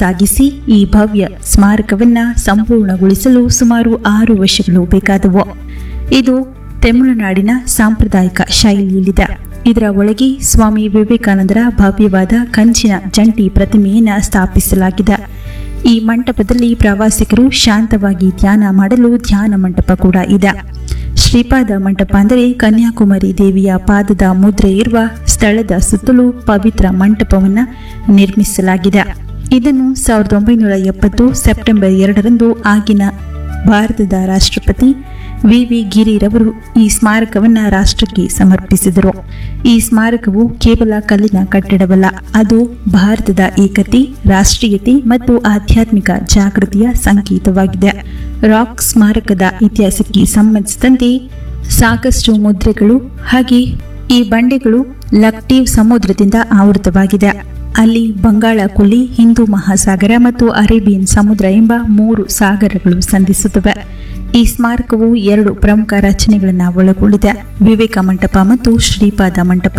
ಸಾಗಿಸಿ ಈ ಭವ್ಯ ಸ್ಮಾರಕವನ್ನ ಸಂಪೂರ್ಣಗೊಳಿಸಲು ಸುಮಾರು 6 ವರ್ಷಗಳು ಬೇಕಾದವು. ಇದು ತಮಿಳುನಾಡಿನ ಸಾಂಪ್ರದಾಯಿಕ ಶೈಲಿಯಲ್ಲಿದೆ. ಇದರ ಒಳಗೆ ಸ್ವಾಮಿ ವಿವೇಕಾನಂದರ ಭವ್ಯವಾದ ಕಂಚಿನ ಜಂಟಿ ಪ್ರತಿಮೆಯನ್ನು ಸ್ಥಾಪಿಸಲಾಗಿದೆ. ಈ ಮಂಟಪದಲ್ಲಿ ಪ್ರವಾಸಿಗರು ಶಾಂತವಾಗಿ ಧ್ಯಾನ ಮಾಡಲು ಧ್ಯಾನ ಮಂಟಪ ಕೂಡ ಇದೆ. ಶ್ರೀಪಾದ ಮಂಟಪ ಅಂದರೆ ಕನ್ಯಾಕುಮಾರಿ ದೇವಿಯ ಪಾದದ ಮುದ್ರೆ ಇರುವ ಸ್ಥಳದ ಸುತ್ತಲೂ ಪವಿತ್ರ ಮಂಟಪವನ್ನು ನಿರ್ಮಿಸಲಾಗಿದೆ. ಇದನ್ನು 1970 ಸೆಪ್ಟೆಂಬರ್ 2ರಂದು ಆಗಿನ ಭಾರತದ ರಾಷ್ಟ್ರಪತಿ ವಿ ಗಿರಿರವರು ಈ ಸ್ಮಾರಕವನ್ನು ರಾಷ್ಟ್ರಕ್ಕೆ ಸಮರ್ಪಿಸಿದರು. ಈ ಸ್ಮಾರಕವು ಕೇವಲ ಕಲ್ಲಿನ ಕಟ್ಟಡವಲ್ಲ, ಅದು ಭಾರತದ ಏಕತೆ, ರಾಷ್ಟ್ರೀಯತೆ ಮತ್ತು ಆಧ್ಯಾತ್ಮಿಕ ಜಾಗೃತಿಯ ಸಂಕೇತವಾಗಿದೆ. ರಾಕ್ ಸ್ಮಾರಕದ ಇತಿಹಾಸಕ್ಕೆ ಸಂಬಂಧಿಸಿದಂತೆ ಸಾಕಷ್ಟು ಮುದ್ರೆಗಳು ಹಾಗೆ ಈ ಬಂಡೆಗಳು ಲಕ್ಷದ್ವೀಪ್ ಸಮುದ್ರದಿಂದ ಆವೃತವಾಗಿದೆ. ಅಲ್ಲಿ ಬಂಗಾಳ ಕೊಲ್ಲಿ, ಹಿಂದೂ ಮಹಾಸಾಗರ ಮತ್ತು ಅರೇಬಿಯನ್ ಸಮುದ್ರ ಎಂಬ 3 ಸಾಗರಗಳು ಸಂಧಿಸುತ್ತವೆ. ಈ ಸ್ಮಾರಕವು 2 ಪ್ರಮುಖ ರಚನೆಗಳನ್ನು ಒಳಗೊಂಡಿದೆ: ವಿವೇಕ ಮಂಟಪ ಮತ್ತು ಶ್ರೀಪಾದ ಮಂಟಪ.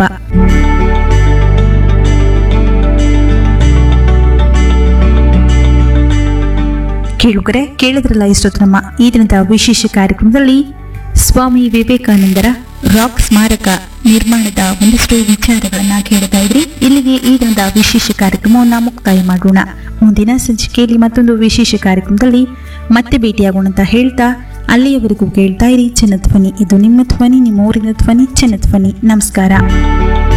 ಕೇಳಿದ್ರಲ್ಲ ಇಷ್ಟೊತ್ತು ನಮ್ಮ ಈ ದಿನದ ವಿಶೇಷ ಕಾರ್ಯಕ್ರಮದಲ್ಲಿ ಸ್ವಾಮಿ ವಿವೇಕಾನಂದರ ರಾಕ್ ಸ್ಮಾರಕ ನಿರ್ಮಾಣದ ಒಂದಿಷ್ಟು ವಿಚಾರಗಳನ್ನ ಕೇಳ್ತಾ ಇದ್ರಿ. ಇಲ್ಲಿಗೆ ಈ ದಿನದ ವಿಶೇಷ ಕಾರ್ಯಕ್ರಮವನ್ನು ಮುಕ್ತಾಯ ಮಾಡೋಣ. ಮುಂದಿನ ಸಂಚಿಕೆಯಲ್ಲಿ ಮತ್ತೊಂದು ವಿಶೇಷ ಕಾರ್ಯಕ್ರಮದಲ್ಲಿ ಮತ್ತೆ ಭೇಟಿಯಾಗೋಣ ಅಂತ ಹೇಳ್ತಾ ಅಲ್ಲಿಯವರೆಗೂ ಕೇಳ್ತಾ ಇರಿ ಜನಧ್ವನಿ. ಇದು ನಿಮ್ಮ ಧ್ವನಿ, ನಿಮ್ಮ ಊರಿನ ಧ್ವನಿ, ಜನಧ್ವನಿ. ನಮಸ್ಕಾರ.